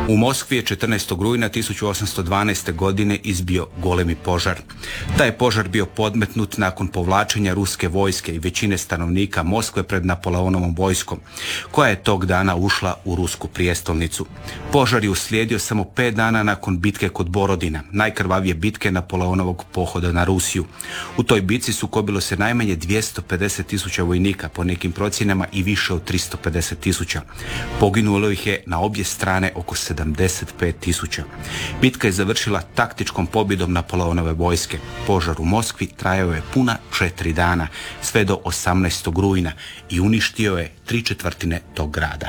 U Moskvi je 14. rujna 1812. godine izbio golemi požar. Taj je požar bio podmetnut nakon povlačenja ruske vojske i većine stanovnika Moskve pred Napoleonovom vojskom, koja je tog dana ušla u rusku prijestolnicu. Požar je uslijedio samo 5 dana nakon bitke kod Borodina, najkrvavije bitke Napoleonovog pohoda na Rusiju. U toj bitci sukobilo se najmanje 250.000 vojnika, po nekim procjenama i više od 350.000. Poginulo ih je na obje strane oko 75.000. Bitka je završila taktičkom pobjedom Napoleonove vojske. Požar u Moskvi trajao je puna 4 dana, sve do 18. rujna i uništio je 3/4 tog grada.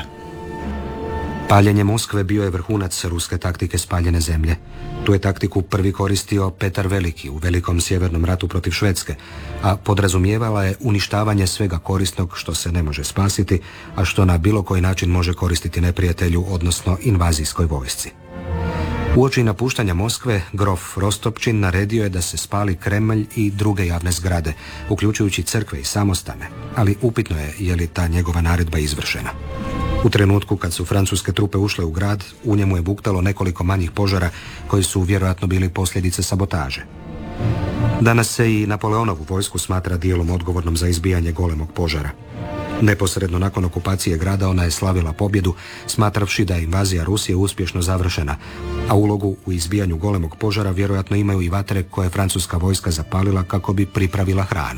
Paljenje Moskve bio je vrhunac ruske taktike spaljene zemlje. Tu je taktiku prvi koristio Petar Veliki u Velikom sjevernom ratu protiv Švedske, a podrazumijevala je uništavanje svega korisnog što se ne može spasiti, a što na bilo koji način može koristiti neprijatelju, odnosno invazijskoj vojsci. Uoči napuštanja Moskve, grof Rostopčin naredio je da se spali Kremlj i druge javne zgrade, uključujući crkve i samostane, ali upitno je li ta njegova naredba izvršena. U trenutku kad su francuske trupe ušle u grad, u njemu je buktalo nekoliko manjih požara koji su vjerojatno bili posljedice sabotaže. Danas se i Napoleonovu vojsku smatra dijelom odgovornom za izbijanje golemog požara. Neposredno nakon okupacije grada ona je slavila pobjedu, smatravši da je invazija Rusije uspješno završena, a ulogu u izbijanju golemog požara vjerojatno imaju i vatre koje je francuska vojska zapalila kako bi pripravila hranu.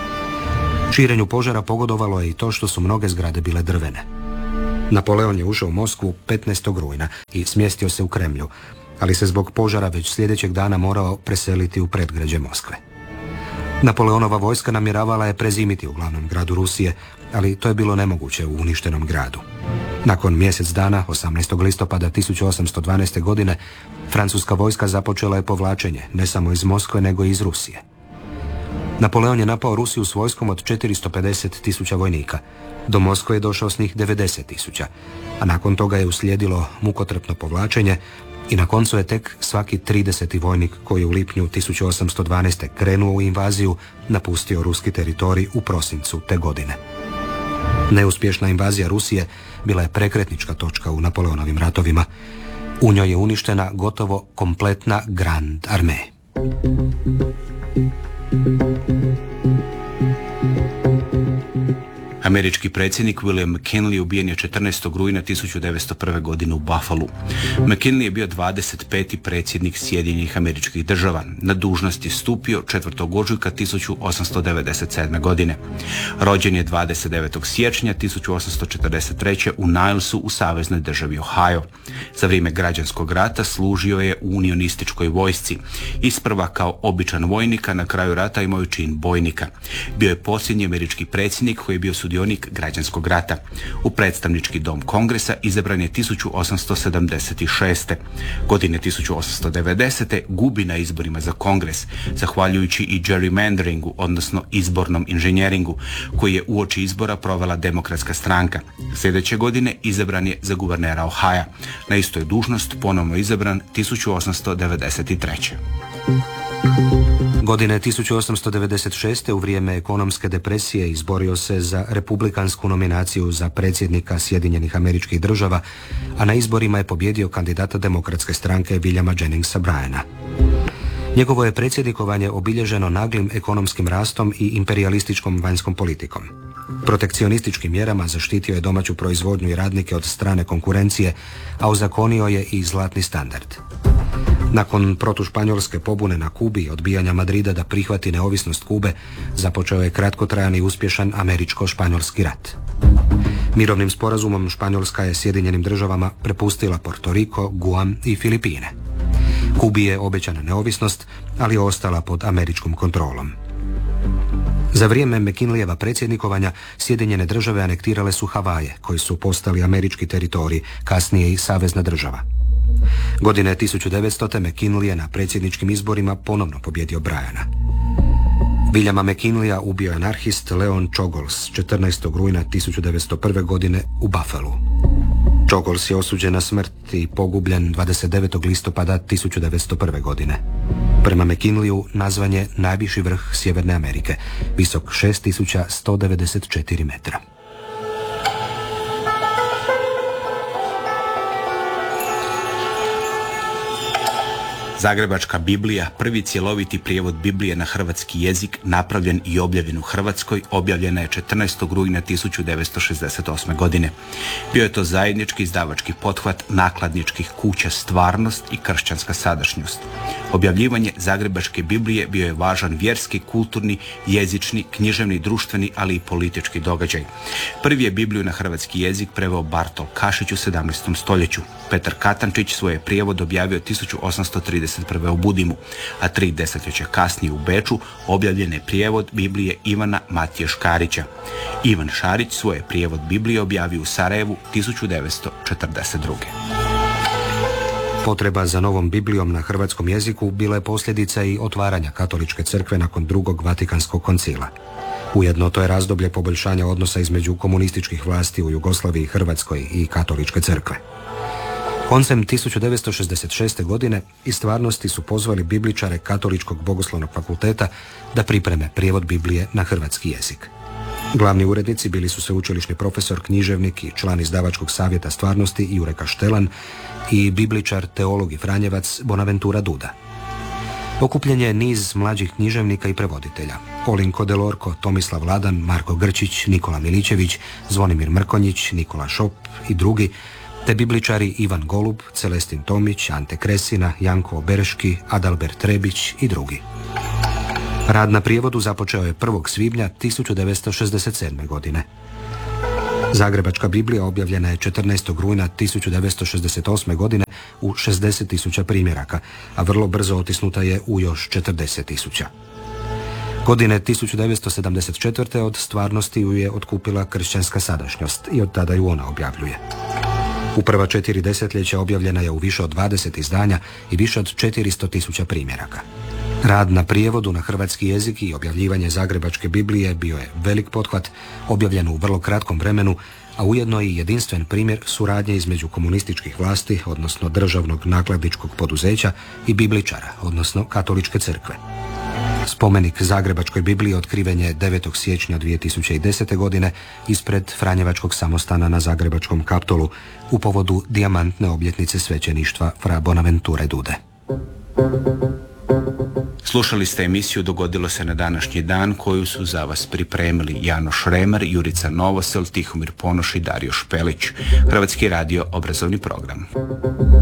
Širenju požara pogodovalo je i to što su mnoge zgrade bile drvene. Napoleon je ušao u Moskvu 15. rujna i smjestio se u Kremlju, ali se zbog požara već sljedećeg dana morao preseliti u predgrađe Moskve. Napoleonova vojska namjeravala je prezimiti u glavnom gradu Rusije, ali to je bilo nemoguće u uništenom gradu. Nakon mjesec dana, 18. listopada 1812. godine, francuska vojska započela je povlačenje, ne samo iz Moskve, nego i iz Rusije. Napoleon je napao Rusiju s vojskom od 450.000 vojnika. Do Moskve je došao s njih 90.000, a nakon toga je uslijedilo mukotrpno povlačenje i na koncu je tek svaki 30. vojnik koji je u lipnju 1812. krenuo u invaziju napustio ruski teritorij u prosincu te godine. Neuspješna invazija Rusije bila je prekretnička točka u Napoleonovim ratovima. U njoj je uništena gotovo kompletna Grand Armée. Američki predsjednik William McKinley ubijen je 14. rujna 1901. godine u Buffalu. McKinley je bio 25. predsjednik Sjedinjenih Američkih Država. Na dužnost je stupio 4. ožujka 1897. godine. Rođen je 29. siječnja 1843. u Nilesu u saveznoj državi Ohio. Za vrijeme građanskog rata služio je u unionističkoj vojsci. Isprva kao običan vojnik, a na kraju rata imao čin bojnika. Bio je posljednji američki predsjednik koji je bio sudionik građanskog rata. U predstavnički dom Kongresa izabran je 1876. Godine 1890. gubi na izborima za Kongres, zahvaljujući i gerrymanderingu, odnosno izbornom inženjeringu, koji je uoči izbora provela Demokratska stranka. Sljedeće godine izabran je za guvernera Ohaja. Na istoj dužnost ponovno izabran 1893. Godine 1896. u vrijeme ekonomske depresije izborio se za republikansku nominaciju za predsjednika Sjedinjenih Američkih Država, a na izborima je pobjedio kandidata Demokratske stranke Williama Jenningsa Bryana. Njegovo je predsjednikovanje obilježeno naglim ekonomskim rastom i imperijalističkom vanjskom politikom. Protekcionističkim mjerama zaštitio je domaću proizvodnju i radnike od strane konkurencije, a ozakonio je i zlatni standard. Nakon protušpanjolske pobune na Kubi i odbijanja Madrida da prihvati neovisnost Kube, započeo je kratkotrajan i uspješan američko-španjolski rat. Mirovnim sporazumom Španjolska je Sjedinjenim Državama prepustila Porto Riko, Guam i Filipine. Kubi je obećana neovisnost, ali je ostala pod američkom kontrolom. Za vrijeme McKinleyjeva predsjednikovanja Sjedinjene Države anektirale su Havaje, koji su postali američki teritorij, kasnije i savezna država. Godine 1900. McKinley je na predsjedničkim izborima ponovno pobjedio Bryana. Williama McKinleya ubio anarhist Leon Czolgosz 14. rujna 1901. godine u Buffalu. Czolgosz je osuđen na smrt i pogubljen 29. listopada 1901. godine. Prema McKinleyu nazvan je najviši vrh Sjeverne Amerike, visok 6194 metra. Zagrebačka Biblija, prvi cjeloviti prijevod Biblije na hrvatski jezik, napravljen i objavljen u Hrvatskoj, objavljena je 14. rujna 1968. godine. Bio je to zajednički izdavački pothvat nakladničkih kuća Stvarnost i Kršćanska sadašnjost. Objavljivanje Zagrebačke Biblije bio je važan vjerski, kulturni, jezični, književni, društveni, ali i politički događaj. Prvi je Bibliju na hrvatski jezik preveo Bartol Kašić u 17. stoljeću. Petar Katančić svoj je prijevod objavio 1831. u Budimu, a 3 desetljeća kasnije u Beču objavljen je prijevod Biblije Ivana Matije Škarića. Ivan Šarić svoj je prijevod Biblije objavio u Sarajevu 1942. Potreba za novom Biblijom na hrvatskom jeziku bila je posljedica i otvaranja Katoličke crkve nakon drugog Vatikanskog koncila. Ujedno to je razdoblje poboljšanja odnosa između komunističkih vlasti u Jugoslaviji, Hrvatskoj i Katoličke crkve. Koncem 1966. godine iz Stvarnosti su pozvali bibličare Katoličkog bogoslovnog fakulteta da pripreme prijevod Biblije na hrvatski jezik. Glavni urednici bili su sveučilišni profesor, književnik i član izdavačkog savjeta Stvarnosti Jure Kaštelan i bibličar, teolog i franjevac Bonaventura Duda. Okupljen je niz mlađih književnika i prevoditelja: Olinko Delorko, Tomislav Ladan, Marko Grčić, Nikola Miličević, Zvonimir Mrkonjić, Nikola Šop i drugi, te bibličari Ivan Golub, Celestin Tomić, Ante Kresina, Janko Obereški, Adalbert Trebić i drugi. Rad na prijevodu započeo je 1. svibnja 1967. godine. Zagrebačka Biblija objavljena je 14. rujna 1968. godine u 60.000 primjeraka, a vrlo brzo otisnuta je u još 40.000. Godine 1974. od Stvarnosti ju je otkupila Kršćanska sadašnjost i od tada ju ona objavljuje. U prva 4 desetljeća objavljena je u više od 20 izdanja i više od 400.000 primjeraka. Rad na prijevodu na hrvatski jezik i objavljivanje Zagrebačke Biblije bio je velik pothvat, objavljen u vrlo kratkom vremenu, a ujedno i jedinstven primjer suradnje između komunističkih vlasti, odnosno državnog nakladničkog poduzeća, i bibličara, odnosno Katoličke crkve. Spomenik Zagrebačkoj Bibliji otkriven je 9. siječnja 2010. godine ispred Franjevačkog samostana na Zagrebačkom Kaptolu u povodu dijamantne obljetnice svećeništva fra Bonaventure Dude. Slušali ste emisiju Dogodilo se na današnji dan, koju su za vas pripremili Janoš Remer, Jurica Novosel, Tihomir Ponoš i Dario Špelić. Hrvatski radio obrazovni program.